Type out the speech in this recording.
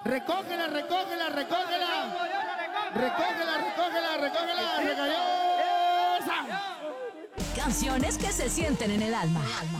Recógela, recógela, recógela. Recógela, recógela, recógela. Recayó. Canciones que se sienten en el alma.